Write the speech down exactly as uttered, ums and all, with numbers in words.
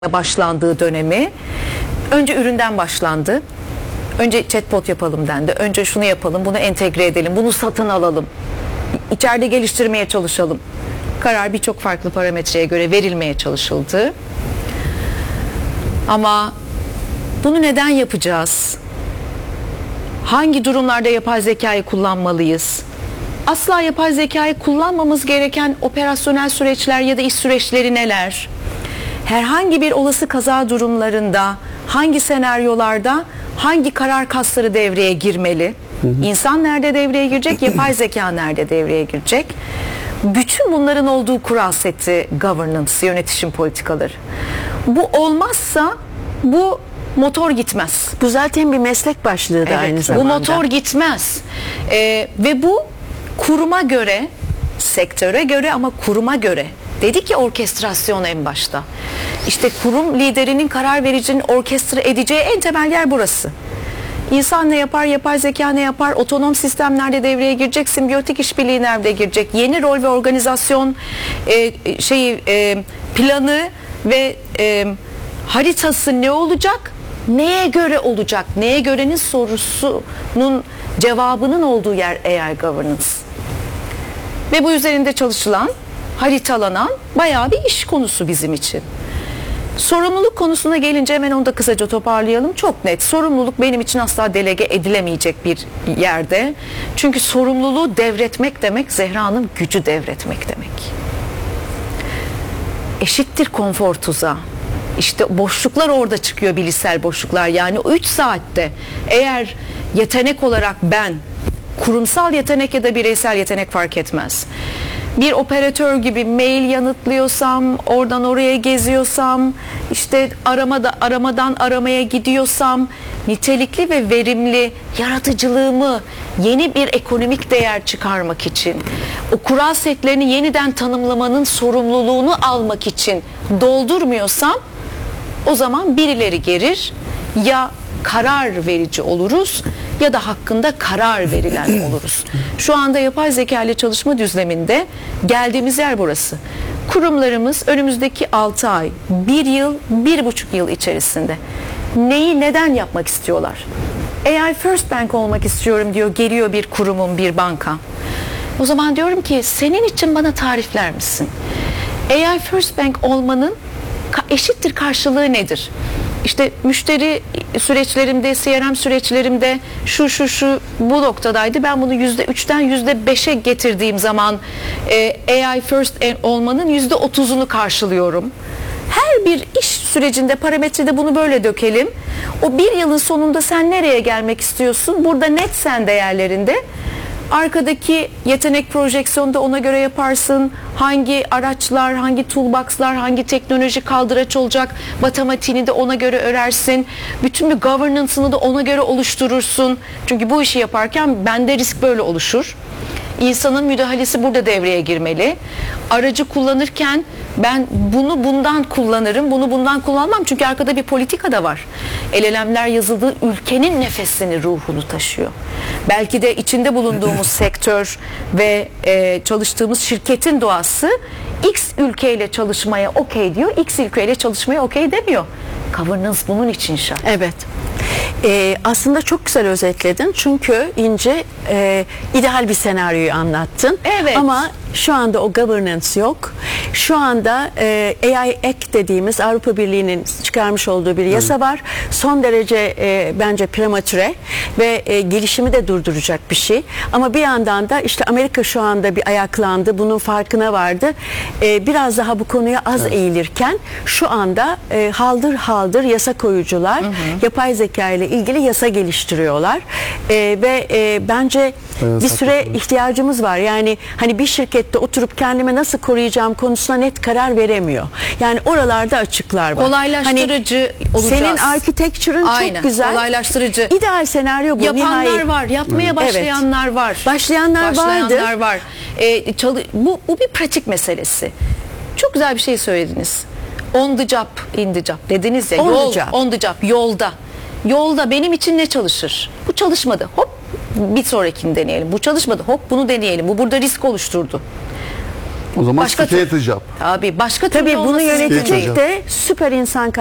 başlandığı dönemi, önce üründen başlandı. Önce chatbot yapalım dendi. Önce şunu yapalım, bunu entegre edelim, bunu satın alalım. İçeride geliştirmeye çalışalım. Karar birçok farklı parametreye göre verilmeye çalışıldı. Ama bunu neden yapacağız? Hangi durumlarda yapay zekayı kullanmalıyız? Asla yapay zekayı kullanmamız gereken operasyonel süreçler ya da iş süreçleri neler? Herhangi bir olası kaza durumlarında, hangi senaryolarda hangi karar kasları devreye girmeli? Hı hı. İnsan nerede devreye girecek? Yapay zeka nerede devreye girecek? Bütün bunların olduğu kural seti governance, yönetişim politikaları. Bu olmazsa bu motor gitmez. Bu zaten bir meslek başlığı da evet, aynı zamanda. Bu motor gitmez. Ee, ve bu kuruma göre, sektöre göre ama kuruma göre. Dedik ki orkestrasyon en başta. İşte kurum liderinin, karar vericinin orkestra edeceği en temel yer burası. İnsan ne yapar, yapay zeka ne yapar, otonom sistemlerde devreye girecek, simbiyotik işbirliği nerede girecek, yeni rol ve organizasyon e, şeyi e, planı ve e, haritası ne olacak, neye göre olacak, neye görenin sorusunun cevabının olduğu yer A I governance. Ve bu üzerinde çalışılan, haritalanan bayağı bir iş konusu bizim için. Sorumluluk konusuna gelince hemen onu da kısaca toparlayalım. Çok net. Sorumluluk benim için asla delege edilemeyecek bir yerde. Çünkü sorumluluğu devretmek demek, Zehra'nın gücü devretmek demek. Eşittir konfor tuzağı. İşte boşluklar orada çıkıyor, bilişsel boşluklar. Yani o üç saatte eğer yetenek olarak ben, kurumsal yetenek ya da bireysel yetenek fark etmez, bir operatör gibi mail yanıtlıyorsam, oradan oraya geziyorsam, işte aramada aramadan aramaya gidiyorsam, nitelikli ve verimli yaratıcılığımı yeni bir ekonomik değer çıkarmak için, o kural setlerini yeniden tanımlamanın sorumluluğunu almak için doldurmuyorsam, o zaman birileri gelir, ya karar verici oluruz ya da hakkında karar verilen oluruz. Şu anda yapay zeka ile çalışma düzleminde geldiğimiz yer burası. Kurumlarımız önümüzdeki altı ay, bir yıl, bir buçuk yıl içerisinde neyi neden yapmak istiyorlar? A I First Bank olmak istiyorum diyor, geliyor bir kurumun, bir banka. O zaman diyorum ki senin için bana tarifler misin? A I First Bank olmanın eşittir karşılığı nedir? İşte müşteri süreçlerimde, C R M süreçlerimde şu şu şu bu noktadaydı. Ben bunu yüzde üçten yüzde beşe getirdiğim zaman e, A I First olmanın yüzde otuzunu karşılıyorum. Her bir iş sürecinde, parametrede bunu böyle dökelim. O bir yılın sonunda sen nereye gelmek istiyorsun? Burada net sen değerlerinde. Arkadaki yetenek projeksiyonu da ona göre yaparsın. Hangi araçlar, hangi toolbox'lar, hangi teknoloji kaldıraç olacak, matematiğini de ona göre örersin. Bütün bir governance'ını da ona göre oluşturursun. Çünkü bu işi yaparken bende risk böyle oluşur. İnsanın müdahalesi burada devreye girmeli. Aracı kullanırken ben bunu bundan kullanırım, bunu bundan kullanmam. Çünkü arkada bir politika da var. El elemler yazıldığı ülkenin nefesini, ruhunu taşıyor. Belki de içinde bulunduğumuz sektör ve e, çalıştığımız şirketin doğası X ülkeyle çalışmaya okey diyor, X ülkeyle çalışmaya okey demiyor. Governance bunun için şart. Evet. Ee, aslında çok güzel özetledin çünkü İnce e, ideal bir senaryoyu anlattın. Evet. Ama şu anda o governance yok. Şu anda e, A I Act dediğimiz Avrupa Birliği'nin çıkarmış olduğu bir yasa var. Son derece e, bence prematüre ve e, gelişimi de durduracak bir şey. Ama bir yandan da işte Amerika şu anda bir ayaklandı. Bunun farkına vardı. E, biraz daha bu konuya az evet. eğilirken şu anda e, haldır haldır yasa koyucular hı hı. yapay zeka ile ilgili yasa geliştiriyorlar. E, ve e, bence evet, bir süre haklısın. ihtiyacımız var. Yani hani bir şirket de oturup kendime nasıl koruyacağım konusuna net karar veremiyor. Yani oralarda açıklar var. Kolaylaştırıcı hani olacağız. Senin architecture'ın çok güzel. Kolaylaştırıcı. İdeal senaryo bu. Yapanlar nihayet. var. Yapmaya başlayanlar evet. var. Başlayanlar, başlayanlar vardı. var. Ee, çalı bu, bu bir pratik meselesi. Çok güzel bir şey söylediniz. On the job, in the job dediniz ya. On Yol, the job. On the job. Yolda. Yolda benim için ne çalışır? Bu çalışmadı. Hop bir sonrakini deneyelim. Bu çalışmadı. Hop bunu deneyelim. Bu burada risk oluşturdu. O zaman Başka state tür- job. Tabii başka türlü Tabii bunu olması mümkün yönetecek değil. de süper insan